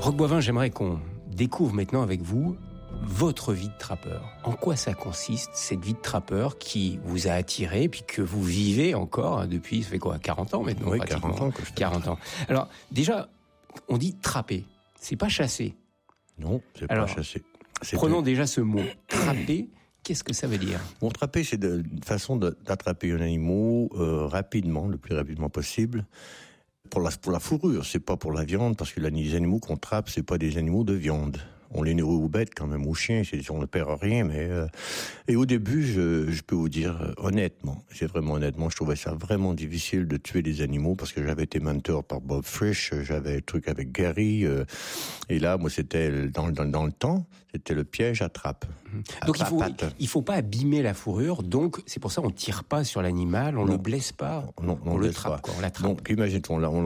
Roch Boivin, j'aimerais qu'on découvre maintenant avec vous votre vie de trappeur. En quoi ça consiste, cette vie de trappeur qui vous a attiré, puis que vous vivez encore depuis, ça fait quoi, 40 ans maintenant? Oui, 40 ans. 40 ans. Alors, déjà, on dit trapper. C'est pas chasser. Non, c'est pas chasser. Prenons déjà ce mot. Trapper, qu'est-ce que ça veut dire? Bon, trapper, c'est une façon d'attraper un animal rapidement, le plus rapidement possible. Pour la fourrure, c'est pas pour la viande, parce que les animaux qu'on trappe, c'est pas des animaux de viande. On les nourrit aux bêtes quand même, aux chiens, on ne perd rien, mais et au début, je peux vous dire honnêtement, je trouvais ça vraiment difficile de tuer des animaux parce que j'avais été mentor par Bob Frisch, j'avais un truc avec Gary, et là, moi, c'était dans le temps, c'était le piège à trappe. Donc il faut pas abîmer la fourrure, donc c'est pour ça on tire pas sur l'animal, on le blesse pas, on le trappe, quoi, on l'attrape. Donc imagine-toi, là,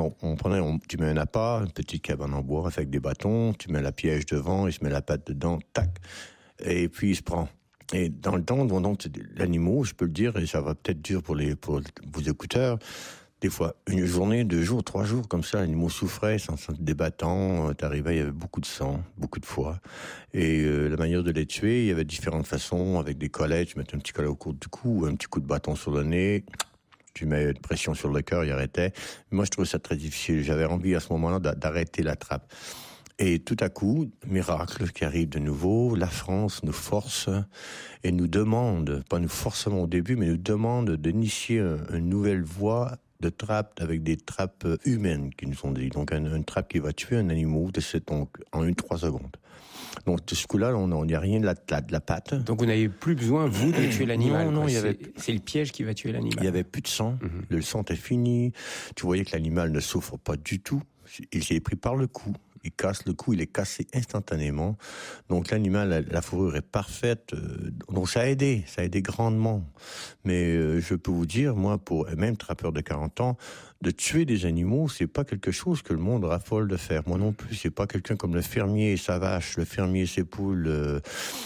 tu mets un appât, une petite cabane en bois avec des bâtons, tu mets la piège devant, il se met la patte dedans, tac, et puis il se prend. Et dans le temps, donc l'animal, je peux le dire, et ça va peut-être dur pour vos écouteurs, des fois, 1 journée, 2 jours, 3 jours, comme ça, l'animal souffrait, sans débattant, t'arrivais, il y avait beaucoup de sang, beaucoup de foie. Et la manière de les tuer, il y avait différentes façons, avec des collets, tu mettais un petit collet au cours du cou, un petit coup de bâton sur le nez, tu mets une pression sur le cœur, il arrêtait. Moi, je trouvais ça très difficile. J'avais envie à ce moment-là d'arrêter la trappe. Et tout à coup, miracle qui arrive de nouveau, la France nous force et nous demande, pas nous forcément au début, mais nous demande d'initier une nouvelle voie de trappe avec des trappes humaines qui nous sont dit. Donc une trappe qui va tuer un animal donc en 1-3 secondes. Donc de ce coup-là, on n'y a rien de la patte. Donc vous n'avez plus besoin, vous, de tuer l'animal. Non, c'est le piège qui va tuer l'animal. Il y avait plus de sang, le sang était fini. Tu voyais que l'animal ne souffre pas du tout. Il s'est pris par le cou. Il casse le cou, il est cassé instantanément. Donc l'animal, la fourrure est parfaite. Donc ça a aidé grandement. Mais je peux vous dire, moi, pour même trappeur de 40 ans, de tuer des animaux, c'est pas quelque chose que le monde raffole de faire. Moi non plus, c'est pas quelqu'un comme le fermier et sa vache, le fermier et ses poules.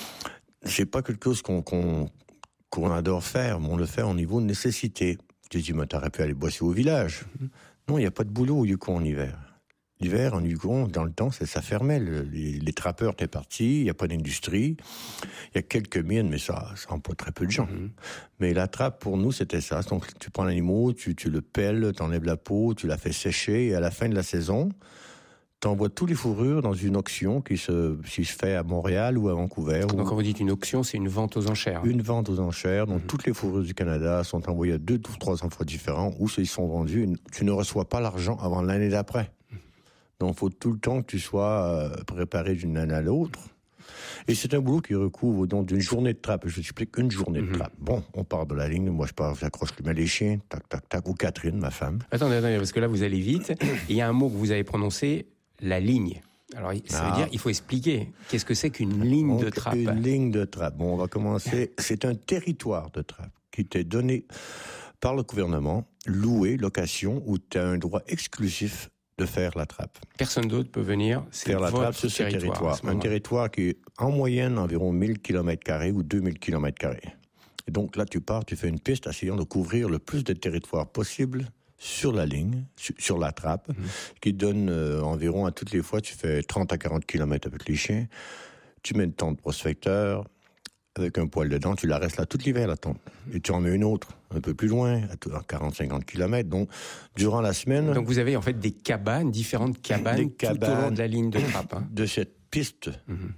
C'est pas quelque chose qu'on adore faire, mais on le fait au niveau de nécessité. Tu dis, mais t'aurais pu aller bosser au village. Non, il n'y a pas de boulot au Yukon en hiver. L'hiver, en Yukon, dans le temps, ça fermait. Les trappeurs étaient partis, il n'y a pas d'industrie. Il y a quelques mines, mais ça emploie très peu de gens. Mais la trappe, pour nous, c'était ça. Donc, tu prends l'animal, tu le pelles, t'enlèves la peau, tu la fais sécher, et à la fin de la saison, t'envoies tous les fourrures dans une auction qui se fait à Montréal ou à Vancouver. Donc, quand vous dites une auction, c'est une vente aux enchères. Une vente aux enchères. Donc, toutes les fourrures du Canada sont envoyées à 2 ou 3 endroits différents où ils sont vendus. Tu ne reçois pas l'argent avant l'année d'après. Donc, faut tout le temps que tu sois préparé d'une année à l'autre. Et c'est un boulot qui recouvre donc d'une journée de trappe. Je t'explique une journée de trappe. Bon, on part de la ligne. Moi, j'accroche les chiens, tac, tac, tac, ou Catherine, ma femme. Attendez, parce que là, vous allez vite. Il y a un mot que vous avez prononcé, la ligne. Alors, ça veut dire, il faut expliquer. Qu'est-ce que c'est qu'une ligne de trappe? Une ligne de trappe. Bon, on va commencer. C'est un territoire de trappe qui t'est donné par le gouvernement, loué, location, où tu as un droit exclusif de faire la trappe. Personne d'autre peut venir faire la trappe sur ce territoire. Un territoire qui est en moyenne environ 1000 km² ou 2000 km². Et donc là, tu pars, tu fais une piste essayant de couvrir le plus de territoire possible sur la ligne, sur la trappe, qui donne environ à toutes les fois, tu fais 30 à 40 km avec les chiens, tu mets une tente prospecteur, avec un poêle dedans, tu la restes là tout l'hiver, la tente. Et tu en mets une autre, un peu plus loin, à 40-50 km. Donc, durant la semaine... Donc, vous avez en fait des cabanes, différentes cabanes, tout au long de la ligne de trappe. De cette piste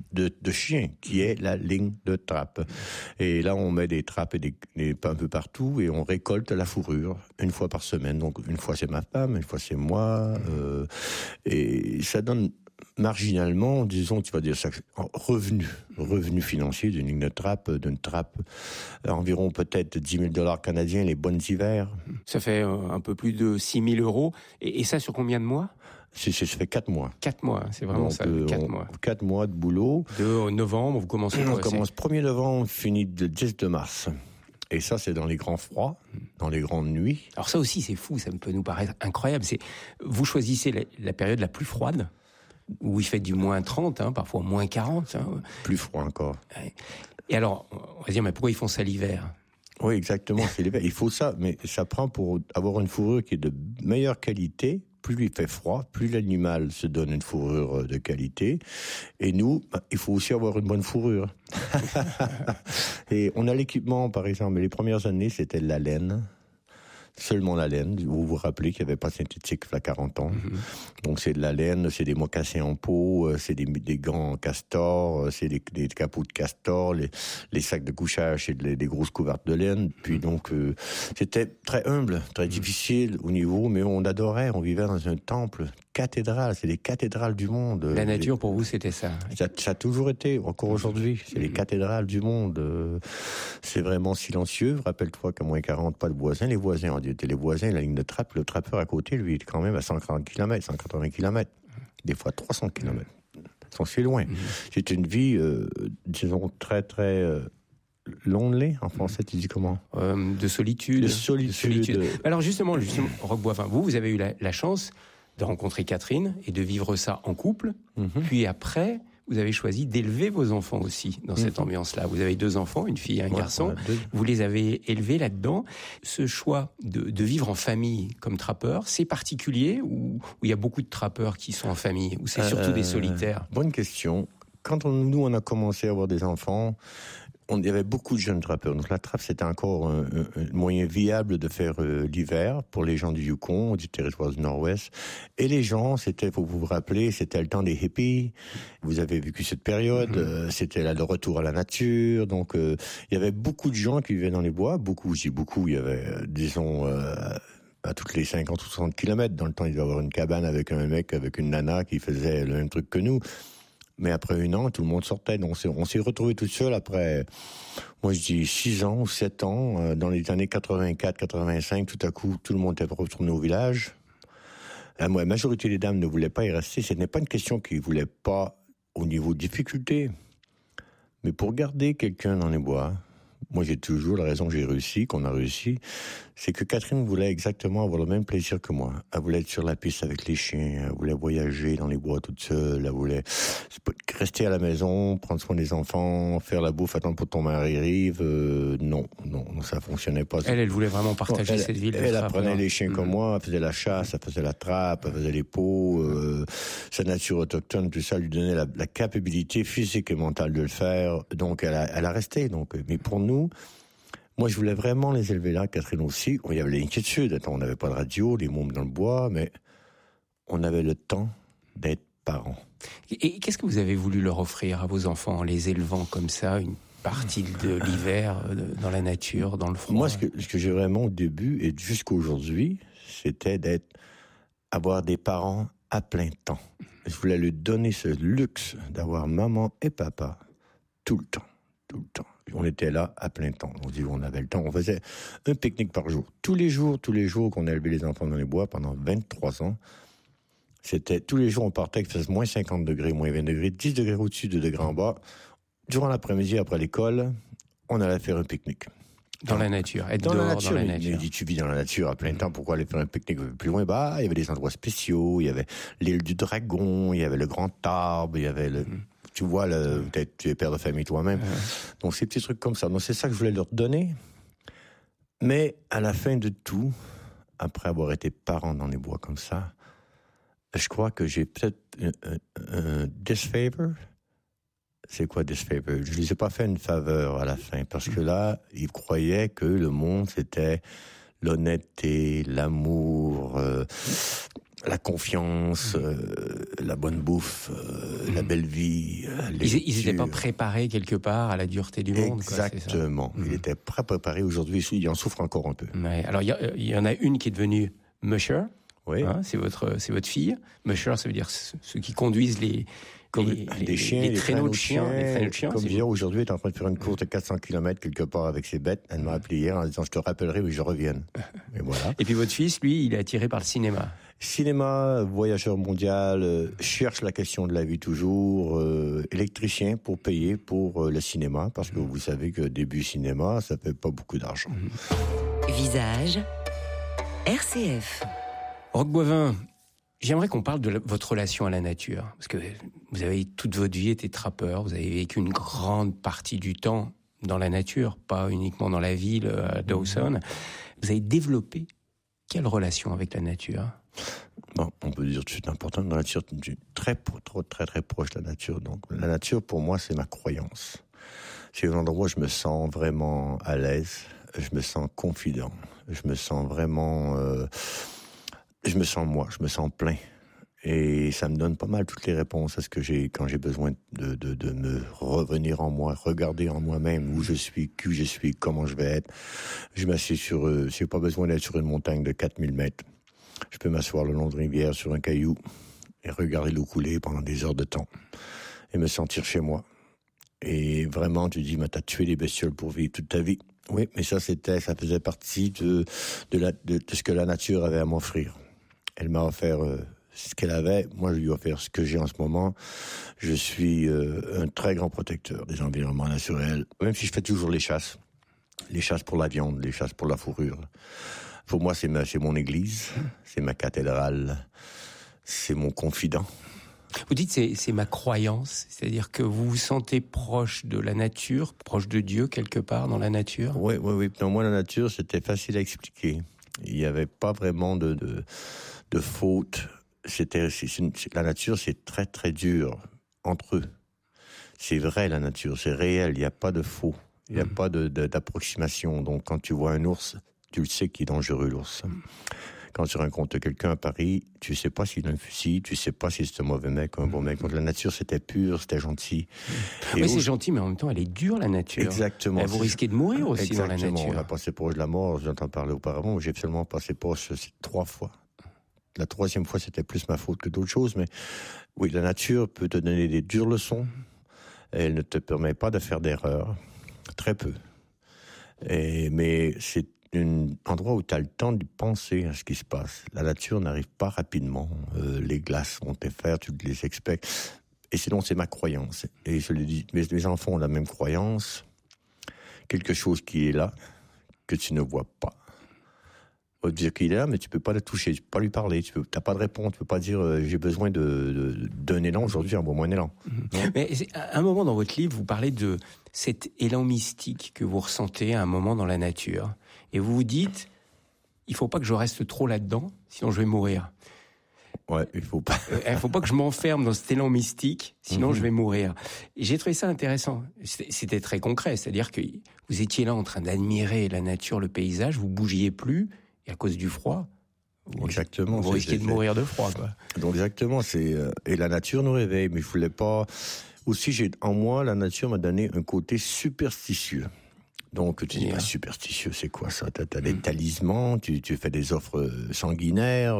de chiens, qui est la ligne de trappe. Et là, on met des trappes un peu partout, et on récolte la fourrure, 1 fois par semaine. Donc, 1 fois c'est ma femme, 1 fois c'est moi. Et ça donne... marginalement, disons, tu vas dire ça, revenu financier d'une trappe, environ peut-être 10 000 $ canadiens, les bonnes hivers. Ça fait un peu plus de 6 000 €. Et ça sur combien de mois? Ça fait 4 mois. 4 mois, c'est vraiment donc, ça, 4 mois. 4 mois de boulot. De novembre, vous commencez à On commence 1er novembre, on finit le 10 de mars. Et ça, c'est dans les grands froids, dans les grandes nuits. Alors ça aussi, c'est fou, ça peut nous paraître incroyable. Vous choisissez la période la plus froide, où il fait du moins 30, parfois moins 40. Plus froid encore. Et alors, on va dire, mais pourquoi ils font ça l'hiver? Oui, exactement, c'est l'hiver. Il faut ça, mais ça prend pour avoir une fourrure qui est de meilleure qualité, plus il fait froid, plus l'animal se donne une fourrure de qualité. Et nous, il faut aussi avoir une bonne fourrure. Et on a l'équipement, par exemple, les premières années, c'était de la laine. Seulement la laine. Vous vous rappelez qu'il n'y avait pas de synthétique il y a 40 ans. Donc c'est de la laine, c'est des mocassins en peau, c'est des gants en castor, c'est des capots de castor, les sacs de couchage, c'est des grosses couvertes de laine. Puis donc c'était très humble, très difficile au niveau, mais on adorait, on vivait dans un temple cathédrale, c'est les cathédrales du monde. La nature pour vous c'était ça. Ça a toujours été, encore aujourd'hui, c'est les cathédrales du monde. C'est vraiment silencieux. Rappelle-toi qu'à moins 40, pas de voisins. Les voisins, on dit, les voisins, la ligne de trappe, le trappeur à côté, lui, il est quand même à 140 km, 180 km, des fois 300 km. C'est loin. C'est une vie, disons, très, très lonely, en français, tu dis comment? De solitude. De solitude. Alors justement, Roch Boivin, vous avez eu la chance de rencontrer Catherine et de vivre ça en couple. Puis après, vous avez choisi d'élever vos enfants aussi dans cette ambiance-là. Vous avez 2 enfants, une fille et un garçon. Vous les avez élevés là-dedans. Ce choix de vivre en famille comme trappeur, c'est particulier ou il y a beaucoup de trappeurs qui sont en famille ou c'est surtout des solitaires? Bonne question. Quand nous, on a commencé à avoir des enfants, il y avait beaucoup de jeunes trappeurs. Donc la trappe, c'était encore un moyen viable de faire l'hiver pour les gens du Yukon, du territoire du Nord-Ouest. Et les gens, c'était, faut vous rappeler, c'était le temps des hippies. Vous avez vécu cette période. C'était là le retour à la nature. Donc il y avait beaucoup de gens qui vivaient dans les bois. Beaucoup, il y avait, disons... à toutes les 50 ou 60 kilomètres. Dans le temps, il devait y avoir une cabane avec un mec, avec une nana qui faisait le même truc que nous. Mais après 1 an, tout le monde sortait. Donc on s'est retrouvés tout seul après, moi je dis 6 ans ou 7 ans. Dans les années 84, 85, tout à coup, tout le monde était retourné au village. La majorité des dames ne voulaient pas y rester. Ce n'est pas une question qu'ils ne voulaient pas au niveau de difficulté. Mais pour garder quelqu'un dans les bois, moi j'ai toujours la raison que j'ai réussi, qu'on a réussi, c'est que Catherine voulait exactement avoir le même plaisir que moi. Elle voulait être sur la piste avec les chiens, elle voulait voyager dans les bois toute seule, elle voulait rester à la maison, prendre soin des enfants, faire la bouffe, attendre pour que ton mari arrive. Non, ça fonctionnait pas. Elle voulait vraiment partager cette vie. Elle apprenait les chiens comme moi, elle faisait la chasse, elle faisait la trappe, elle faisait les pots, sa nature autochtone, tout ça lui donnait la capacité physique et mentale de le faire. Donc elle a resté. Donc, mais pour nous, moi, je voulais vraiment les élever là, Catherine aussi. Il y avait l'inquiétude. Attends, on n'avait pas de radio, les mômes dans le bois, mais on avait le temps d'être parents. Et qu'est-ce que vous avez voulu leur offrir à vos enfants en les élevant comme ça, une partie de l'hiver dans la nature, dans le froid? Moi, ce que j'ai vraiment au début et jusqu'à aujourd'hui, c'était avoir des parents à plein temps. Je voulais lui donner ce luxe d'avoir maman et papa tout le temps. On était là à plein temps. On avait le temps. On faisait un pique-nique par jour. Tous les jours qu'on a élevé les enfants dans les bois pendant 23 ans, c'était tous les jours on partait, qu'il faisait moins 50 degrés, moins 20 degrés, 10 degrés au-dessus, 2 degrés en bas. Durant l'après-midi, après l'école, on allait faire un pique-nique. Dans la nature, être dehors dans la nature. Il dit, tu vis dans la nature à plein temps, pourquoi aller faire un pique-nique plus loin? Il y avait des endroits spéciaux, il y avait l'île du Dragon, il y avait le Grand Arbre, il y avait le... Tu vois, peut-être tu es père de famille toi-même. Donc, ces petits trucs comme ça. Donc, c'est ça que je voulais leur donner. Mais à la fin de tout, après avoir été parent dans les bois comme ça, je crois que j'ai peut-être un disfavor. C'est quoi disfavor? Je ne les ai pas fait une faveur à la fin, parce que là, ils croyaient que le monde, c'était l'honnêteté, l'amour... la confiance, la bonne bouffe, la belle vie. Ils n'étaient pas préparés quelque part à la dureté du monde. Exactement. Ils étaient préparés. Aujourd'hui, ils en souffrent encore un peu. Ouais. Alors, il y en a une qui est devenue musher. Oui. Hein, c'est votre fille. Musher, ça veut dire ceux qui conduisent les traîneaux de chiens. Les traîneaux de chiens. Comme hier, aujourd'hui, elle est en train de faire une course de 400 km quelque part avec ses bêtes. Elle m'a appelé hier en disant, je te rappellerai, mais je revienne. Et voilà. Et puis votre fils, lui, il est attiré par le cinéma. Cinéma, voyageur mondial, cherche la question de la vie toujours, électricien pour payer pour le cinéma, parce que vous savez que début cinéma, ça fait pas beaucoup d'argent. Visage, RCF. Roch Boivin, j'aimerais qu'on parle de votre relation à la nature, parce que vous avez toute votre vie été trappeur, vous avez vécu une grande partie du temps dans la nature, pas uniquement dans la ville à Dawson. Vous avez développé quelle relation avec la nature ? Bon, on peut dire tout de suite important. Dans la nature, je suis très proche de la nature. Donc, la nature, pour moi, c'est ma croyance. C'est un endroit où je me sens vraiment à l'aise, je me sens confident, je me sens vraiment... je me sens plein. Et ça me donne pas mal toutes les réponses à ce que j'ai quand j'ai besoin de me revenir en moi, regarder en moi-même où je suis, qui je suis, comment je vais être. Je m'assieds sur... j'ai pas besoin d'être sur une montagne de 4000 mètres. Je peux m'asseoir le long de rivière sur un caillou et regarder l'eau couler pendant des heures de temps et me sentir chez moi. Et vraiment, tu dis, mais t'as tué les bestioles pour vivre toute ta vie. Oui, mais ça faisait partie de ce que la nature avait à m'offrir. Elle m'a offert ce qu'elle avait. Moi, je lui ai offert ce que j'ai en ce moment. Je suis un très grand protecteur des environnements naturels, même si je fais toujours les chasses pour la viande, les chasses pour la fourrure. Pour moi, c'est mon église, c'est ma cathédrale, c'est mon confident. Vous dites c'est ma croyance, c'est-à-dire que vous vous sentez proche de la nature, proche de Dieu quelque part dans la nature. Oui. Dans moi, la nature, c'était facile à expliquer. Il n'y avait pas vraiment de faute. La nature, c'est très très dur entre eux. C'est vrai, la nature, c'est réel. Il n'y a pas de faux. Il n'y a pas d'approximation. Donc, quand tu vois un ours, tu le sais qu'il est dangereux, l'ours. Quand tu rencontres quelqu'un à Paris, tu sais pas s'il a un fusil, tu sais pas si c'est un mauvais mec ou un bon mec. Donc la nature, c'était pur, c'était gentil. Oui, c'est gentil, mais en même temps, elle est dure, la nature. Exactement. Vous risquez de mourir aussi dans la nature. On a passé proche de la mort, j'entends parler auparavant, j'ai absolument passé proche 3 fois. La 3e fois, c'était plus ma faute que d'autres choses, mais oui, la nature peut te donner des dures leçons. Elle ne te permet pas de faire d'erreurs. Très peu. Mais c'est un endroit où tu as le temps de penser à ce qui se passe. La nature n'arrive pas rapidement. Les glaces vont te faire, tu les expectes. Et sinon, c'est ma croyance. Et je le dis, mes enfants ont la même croyance. Quelque chose qui est là, que tu ne vois pas. On va te dire qu'il est là, mais tu peux pas le toucher, tu peux pas lui parler, tu n'as pas de réponse, tu peux pas dire j'ai besoin d'un élan aujourd'hui, envoie-moi un élan. Mais à un moment dans votre livre, vous parlez de cet élan mystique que vous ressentez à un moment dans la nature. Et vous vous dites, il faut pas que je reste trop là-dedans, sinon je vais mourir. Ouais, il faut pas. Faut pas que je m'enferme dans cet élan mystique, sinon je vais mourir. Et j'ai trouvé ça intéressant. C'était très concret, c'est-à-dire que vous étiez là en train d'admirer la nature, le paysage, vous bougiez plus, et à cause du froid, exactement, vous risquez de mourir de froid, quoi. Donc exactement, et la nature nous réveille, mais je voulais pas. Aussi, en moi, la nature m'a donné un côté superstitieux. Donc tu dis, superstitieux, c'est quoi ça? T'as des talismans, tu fais des offres sanguinaires,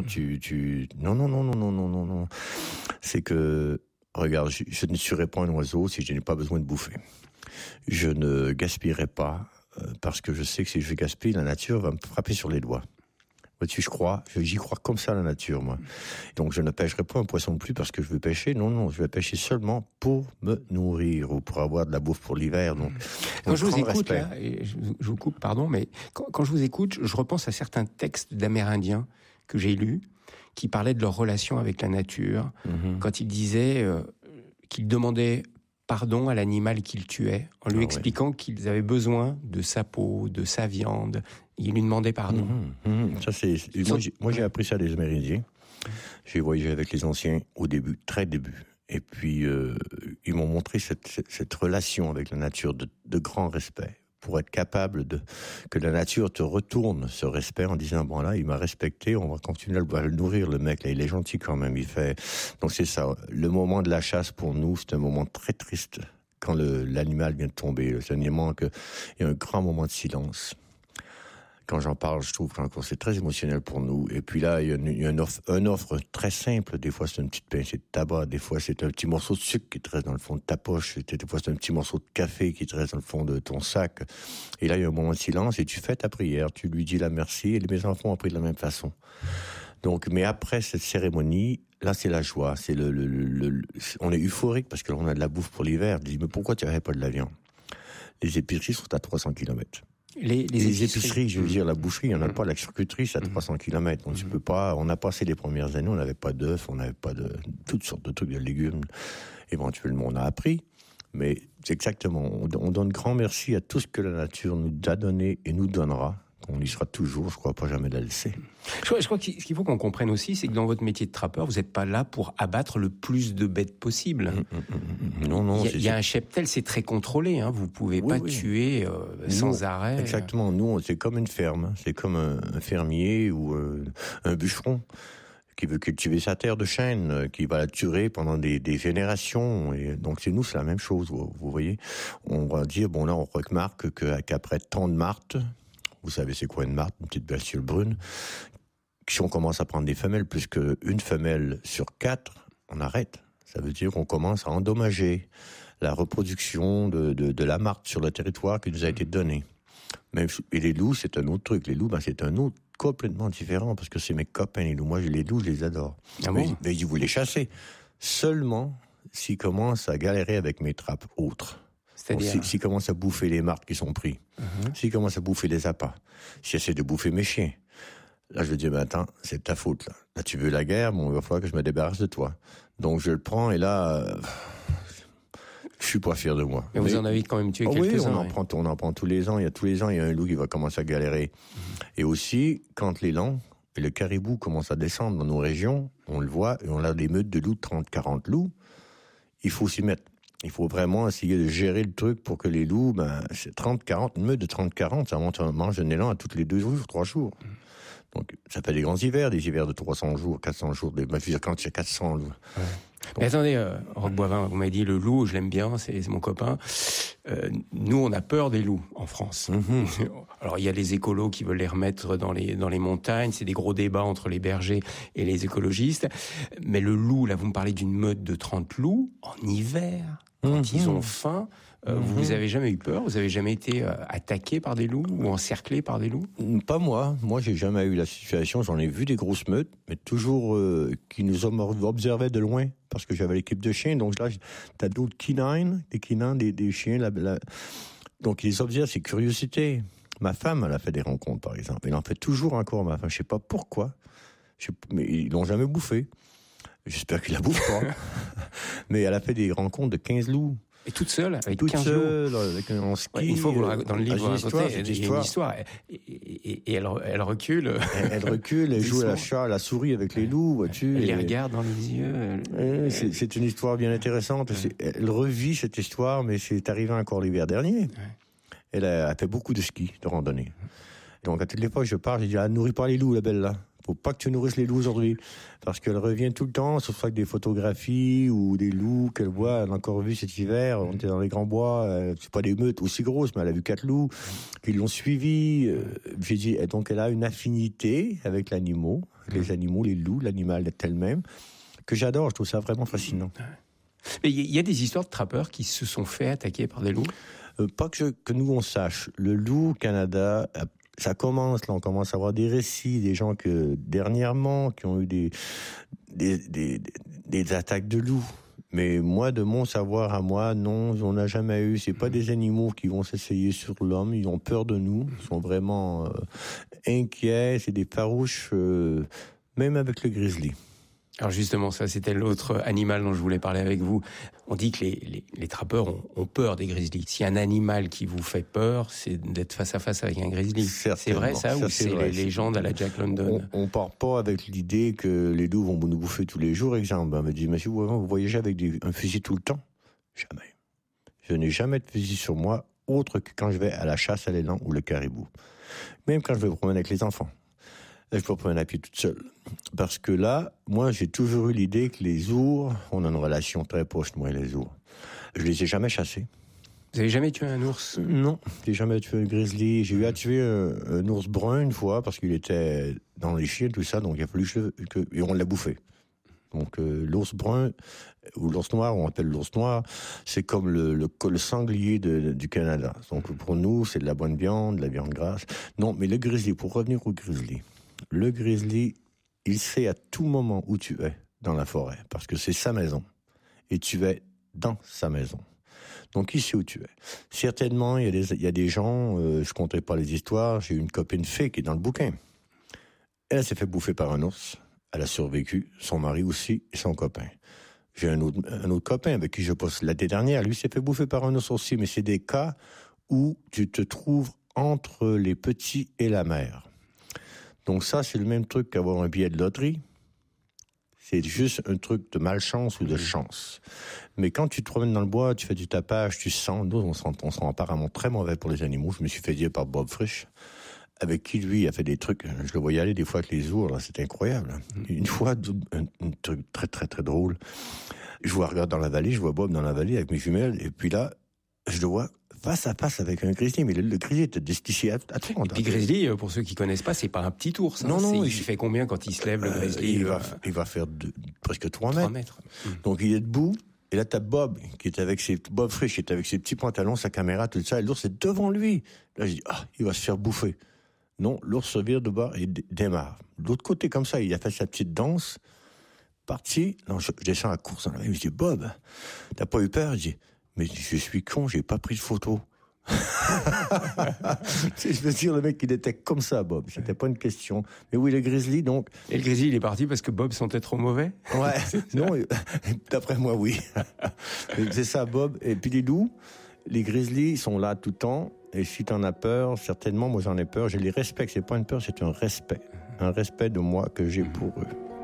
Non. C'est que, regarde, je ne tuerai pas un oiseau si je n'ai pas besoin de bouffer. Je ne gaspillerai pas, parce que je sais que si je gaspille, la nature va me frapper sur les doigts. Vois-tu, j'y crois comme ça, la nature, moi. Donc, je ne pêcherai pas un poisson de plus parce que je veux pêcher. Non, je vais pêcher seulement pour me nourrir ou pour avoir de la bouffe pour l'hiver. Donc, quand je vous écoute, là, et je vous coupe, pardon, mais quand je vous écoute, je repense à certains textes d'Amérindiens que j'ai lus qui parlaient de leur relation avec la nature. Quand ils disaient qu'ils demandaient pardon à l'animal qu'ils tuaient, en lui expliquant qu'ils avaient besoin de sa peau, de sa viande. Il lui demandait pardon. Ça, moi, j'ai appris ça des Amérindiens. J'ai voyagé avec les anciens au début, très début. Et puis, ils m'ont montré cette relation avec la nature de grand respect. Pour être capable que la nature te retourne ce respect en disant, bon là, il m'a respecté, on va continuer à le nourrir, le mec, là, il est gentil quand même, Donc c'est ça, le moment de la chasse pour nous, c'est un moment très triste quand l'animal vient de tomber. C'est un moment il y a un grand moment de silence. Quand j'en parle, je trouve que c'est très émotionnel pour nous. Et puis là, il y a une offre très simple. Des fois, c'est une petite pincée de tabac. Des fois, c'est un petit morceau de sucre qui te reste dans le fond de ta poche. Des fois, c'est un petit morceau de café qui te reste dans le fond de ton sac. Et là, il y a un moment de silence et tu fais ta prière. Tu lui dis la merci. Et mes enfants ont appris de la même façon. Donc, mais après cette cérémonie, là, c'est la joie. C'est on est euphorique parce que là, on a de la bouffe pour l'hiver. Je dis, mais pourquoi tu n'avais pas de la viande? Les épiceries sont à 300 km. Les épiceries, je veux dire, la boucherie, il n'y en a pas, la charcuterie, c'est à 300 km. Donc, tu peux pas, on a passé les premières années, on n'avait pas d'œufs, on n'avait pas de toutes sortes de trucs, de légumes. Éventuellement, on a appris. Mais c'est exactement, on donne grand merci à tout ce que la nature nous a donné et nous donnera On y sera toujours, je crois pas jamais de la laisser. Je crois qu'il faut qu'on comprenne aussi, c'est que dans votre métier de trappeur, vous n'êtes pas là pour abattre le plus de bêtes possible. Non. Il y a un cheptel, c'est très contrôlé. Vous ne pouvez pas tuer sans arrêt. Exactement. Nous, c'est comme une ferme. C'est comme un fermier ou un bûcheron qui veut cultiver sa terre de chêne, qui va la tuer pendant des générations. Et donc, c'est la même chose, vous voyez. On va dire, là, on remarque qu'après tant de martes, vous savez c'est quoi une martre, une petite bestiole brune, si on commence à prendre des femelles, plus qu'une femelle sur 4, on arrête. Ça veut dire qu'on commence à endommager la reproduction de la martre sur le territoire qui nous a été donné. Et les loups, c'est un autre truc. Les loups, c'est un autre complètement différent, parce que c'est mes copains, les loups. Moi, les loups, je les adore. Ah bon? Mais vous les chassez. Seulement s'ils commencent à galérer avec mes trappes autres. C'est-à-dire s'ils commencent à bouffer les martres qui sont pris, s'ils commencent à bouffer les appâts, s'ils essaient de bouffer mes chiens, là, je vais dire, attends, c'est ta faute, là. Là, tu veux la guerre, il va falloir que je me débarrasse de toi. Donc, je le prends, et là, je suis pas fier de moi. Mais vous en avez quand même tué quelques-uns. Oui, on en prend tous les ans. Tous les ans, il y a un loup qui va commencer à galérer. Et aussi, quand l'élan et le caribou commencent à descendre dans nos régions, on le voit, et on a des meutes de loups, 30-40 loups, il faut s'y mettre. Il faut vraiment essayer de gérer le truc pour que les loups, c'est 30-40, une meute de 30-40, ça mange un élan à toutes les 2 jours, 3 jours. Donc, ça fait des grands hivers, des hivers de 300 jours, 400 jours, quand il y a 400 loups. Ouais. Mais attendez, Roch Boivin, vous m'avez dit le loup, je l'aime bien, c'est mon copain. Nous, on a peur des loups en France. Alors, il y a les écolos qui veulent les remettre dans les montagnes, c'est des gros débats entre les bergers et les écologistes. Mais le loup, là, vous me parlez d'une meute de 30 loups, en hiver, quand ils ont faim. Vous avez jamais eu peur? Vous avez jamais été attaqué par des loups ou encerclé par des loups? Pas moi. Moi, j'ai jamais eu la situation. J'en ai vu des grosses meutes, mais toujours qui nous observaient de loin, parce que j'avais l'équipe de chiens. Donc là, t'as d'autres canines, des chiens. Donc ils les observent, c'est curiosité. Ma femme, elle a fait des rencontres, par exemple. Elle en fait toujours encore, ma femme. Je sais pas pourquoi. Mais ils l'ont jamais bouffé. J'espère qu'ils la bouffent pas. Mais elle a fait des rencontres de 15 loups. Et toute seule, avec 15 loups. Avec un ski. Ouais, il faut dans le livre raconter, il y a une histoire. Et elle recule. Elle recule, elle joue à la souris avec les loups, vois-tu. Elle les regarde dans les yeux. C'est une histoire bien intéressante. Elle revit cette histoire, mais c'est arrivé encore l'hiver dernier. Ouais. Elle a fait beaucoup de ski, de randonnée. Donc, à toutes les fois que je parle, je dis, nourris pas les loups, la belle, là. Faut pas que tu nourrisses les loups aujourd'hui. Parce qu'elle revient tout le temps, ce soit avec des photographies ou des loups qu'elle voit. Elle a encore vu cet hiver, on était dans les grands bois, c'est pas des meutes aussi grosses, mais elle a vu 4 loups qui l'ont suivi. J'ai dit, et donc elle a une affinité avec l'animal, les animaux, les loups, l'animal elle-même, que j'adore, je trouve ça vraiment fascinant. Mais il y a des histoires de trappeurs qui se sont fait attaquer par des loups? Pas que nous on sache. Le loup au Canada, ça commence, là, on commence à avoir des récits, des gens que, dernièrement, qui ont eu des attaques de loups. Mais moi, de mon savoir à moi, non, on n'a jamais eu. C'est pas des animaux qui vont s'essayer sur l'homme, ils ont peur de nous, ils sont vraiment inquiets, c'est des farouches, même avec le grizzly. Alors justement, ça c'était l'autre animal dont je voulais parler avec vous. On dit que les trappeurs ont peur des grizzlies. S'il y a un animal qui vous fait peur, c'est d'être face à face avec un grizzly. C'est vrai ça ou c'est les légendes à la Jack London? On part pas avec l'idée que les loups vont nous bouffer tous les jours, exemple. On me dit, monsieur, vous voyagez avec un fusil tout le temps? Jamais. Je n'ai jamais de fusil sur moi, autre que quand je vais à la chasse à l'élan ou le caribou. Même quand je vais me promener avec les enfants. Je peux prendre un pied toute seule. Parce que là, moi, j'ai toujours eu l'idée que les ours, on a une relation très proche, moi et les ours. Je les ai jamais chassés. Vous avez jamais tué un ours? Non, j'ai jamais tué un grizzly. J'ai eu à tuer un ours brun une fois, parce qu'il était dans les chiens, tout ça, donc il a fallu et on l'a bouffé. Donc l'ours brun, ou l'ours noir, on appelle l'ours noir, c'est comme le sanglier du Canada. Donc pour nous, c'est de la bonne viande, de la viande grasse. Non, mais le grizzly, pour revenir au grizzly, le grizzly, il sait à tout moment où tu es dans la forêt, parce que c'est sa maison, et tu es dans sa maison. Donc il sait où tu es. Certainement, il y a des gens, je compterai pas les histoires, j'ai une copine fée qui est dans le bouquin. Elle s'est fait bouffer par un ours, elle a survécu, son mari aussi, et son copain. J'ai un autre copain avec qui je passe l'été dernière, lui s'est fait bouffer par un ours aussi, mais c'est des cas où tu te trouves entre les petits et la mère. Donc ça, c'est le même truc qu'avoir un billet de loterie. C'est juste un truc de malchance ou de chance. Mais quand tu te promènes dans le bois, tu fais du tapage, tu sens... Nous, on sent apparemment très mauvais pour les animaux. Je me suis fait dire par Bob Frisch, avec qui, lui, a fait des trucs... Je le voyais aller des fois avec les ours, là, c'était incroyable. Une fois, un truc très, très, très drôle. Je regarde dans la vallée, je vois Bob dans la vallée avec mes jumelles, et puis là, je le vois face à face avec un grizzly, mais le grizzly était desticé à tout. Et puis grizzly, pour ceux qui connaissent pas, c'est pas un petit ours. Hein. Non, il fait combien quand il se lève, le grizzly? Il va faire presque 3 mètres. 3 mètres. Donc il est debout, et là t'as Bob, Bob Frisch, qui est avec ses petits pantalons, sa caméra, tout ça, et l'ours est devant lui. Là je dis, il va se faire bouffer. Non, l'ours se vire de bord et démarre. De l'autre côté, comme ça, il a fait sa petite danse, parti. Non, je descends à course. Je dis, Bob, t'as pas eu peur? Je dis, mais je suis con, j'ai pas pris de photo. Je veux dire, le mec, il était comme ça, Bob. C'était pas une question. Mais oui, le grizzly, donc. Et le grizzly, il est parti parce que Bob sentait trop mauvais? Ouais. Non, d'après moi, oui. C'est ça, Bob. Et puis les loups, les grizzlies, ils sont là tout le temps. Et si t'en as peur, certainement, moi j'en ai peur. Je les respecte. C'est pas une peur, c'est un respect. Un respect de moi que j'ai pour eux.